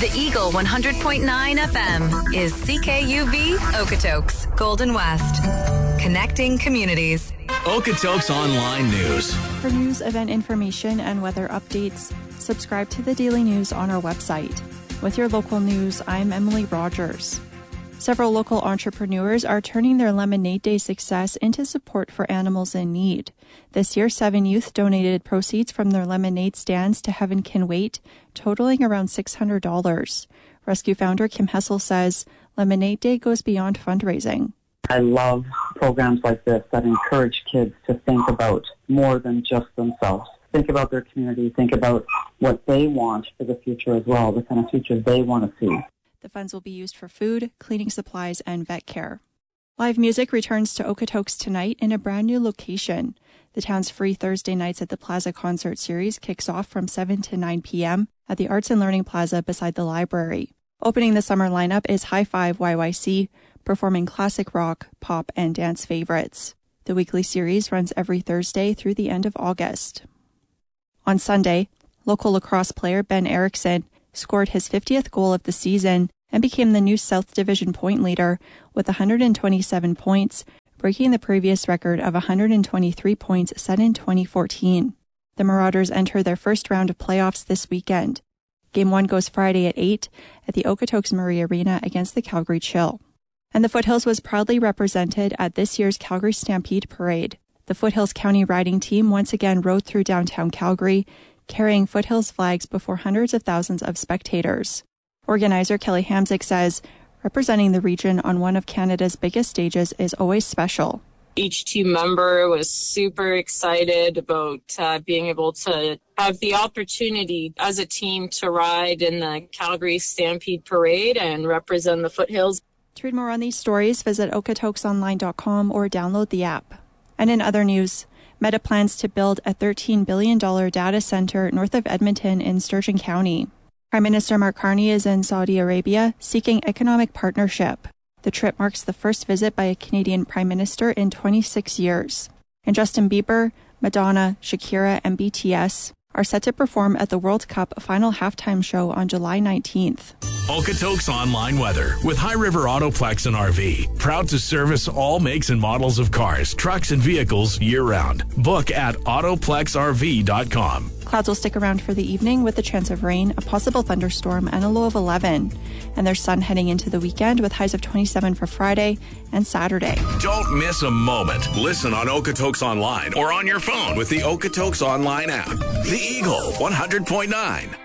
The Eagle 100.9 FM is CKUV Okotoks, Golden West. Connecting communities. Okotoks Online News. For news, event information, and weather updates, subscribe to the Daily News on our website. With your local news, I'm Emily Rogers. Several local entrepreneurs are turning their Lemonade Day success into support for animals in need. This year, 7 youth donated proceeds from their lemonade stands to Heaven Can Wait, totaling around $600. Rescue founder Kim Hessel says Lemonade Day goes beyond fundraising. I love programs like this that encourage kids to think about more than just themselves. Think about their community, think about what they want for the future as well, the kind of future they want to see. The funds will be used for food, cleaning supplies, and vet care. Live music returns to Okotoks tonight in a brand new location. The town's free Thursday nights at the Plaza concert series kicks off from 7 to 9 p.m. at the Arts and Learning Plaza beside the library. Opening the summer lineup is High Five YYC, performing classic rock, pop, and dance favorites. The weekly series runs every Thursday through the end of August. On Sunday, local lacrosse player Ben Erickson scored his 50th goal of the season and became the new South Division point leader with 127 points, breaking the previous record of 123 points set in 2014. The Marauders enter their first round of playoffs this weekend. Game 1 goes Friday at 8 at the Okotoks Marie Arena against the Calgary Chill. And the Foothills was proudly represented at this year's Calgary Stampede Parade. The Foothills County riding team once again rode through downtown Calgary, carrying Foothills flags before hundreds of thousands of spectators. Organizer Kelly Hamzik says, representing the region on one of Canada's biggest stages is always special. Each team member was super excited about being able to have the opportunity as a team to ride in the Calgary Stampede Parade and represent the Foothills. To read more on these stories, visit okotoksonline.com or download the app. And in other news, Meta plans to build a $13 billion data center north of Edmonton in Sturgeon County. Prime Minister Mark Carney is in Saudi Arabia seeking economic partnership. The trip marks the first visit by a Canadian Prime Minister in 26 years. And Justin Bieber, Madonna, Shakira, and BTS are set to perform at the World Cup final halftime show on July 19th. Okotoks Online Weather with High River Autoplex and RV. Proud to service all makes and models of cars, trucks, and vehicles year-round. Book at autoplexrv.com. Clouds will stick around for the evening with a chance of rain, a possible thunderstorm, and a low of 11. And there's sun heading into the weekend with highs of 27 for Friday and Saturday. Don't miss a moment. Listen on Okotoks Online or on your phone with the Okotoks Online app. The Eagle 100.9.